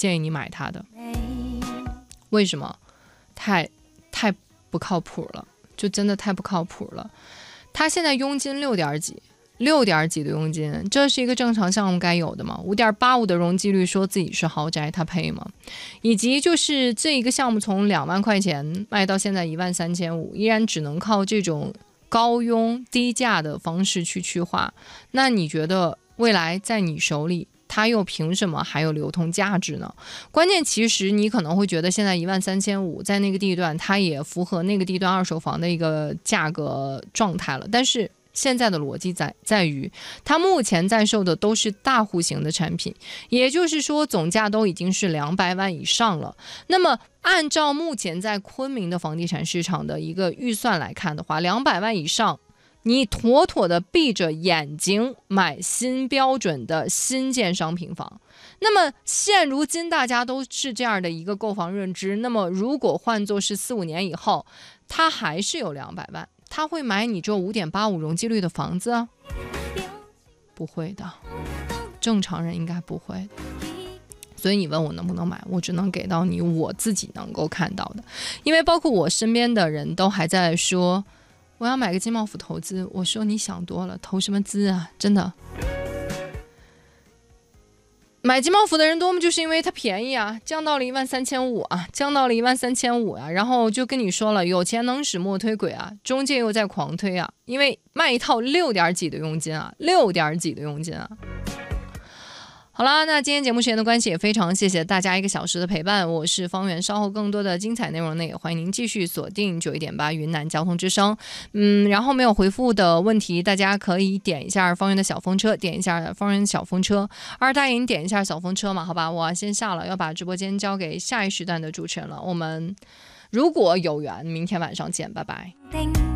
建议你买它的。为什么？太不靠谱了，就真的太不靠谱了。它现在佣金6点几的佣金，这是一个正常项目该有的吗？ 5.85 的容积率，说自己是豪宅，它配吗？以及就是这一个项目从2万块钱卖到现在13500，依然只能靠这种高佣低价的方式去去化，那你觉得未来在你手里它又凭什么还有流通价值呢？关键其实你可能会觉得现在13500在那个地段它也符合那个地段二手房的一个价格状态了，但是现在的逻辑在于它目前在售的都是大户型的产品，也就是说总价都已经是200万以上了。那么按照目前在昆明的房地产市场的一个预算来看的话，200万以上你妥妥的闭着眼睛买新标准的新建商品房。那么现如今大家都是这样的一个购房认知，那么如果换作是4-5年以后，他还是有200万，他会买你这5.85容积率的房子啊？不会的，正常人应该不会的。所以你问我能不能买，我只能给到你我自己能够看到的。因为包括我身边的人都还在说我要买个金茂府投资，我说你想多了，投什么资啊？真的，买金茂府的人多么就是因为它便宜啊，降到了13500啊，降到了13500啊，然后就跟你说了，有钱能使磨推鬼啊，中介又在狂推啊，因为卖一套6点几的佣金啊，6点几的佣金啊。好啦，那今天节目时间的关系，也非常谢谢大家1个小时的陪伴，我是方圆，稍后更多的精彩内容呢，也欢迎您继续锁定91.8云南交通之声。然后没有回复的问题，大家可以点一下方圆的小风车，点一下方圆小风车，二大爷你点一下小风车嘛，好吧，我先下了，要把直播间交给下一时段的主持人了，我们如果有缘明天晚上见，拜拜。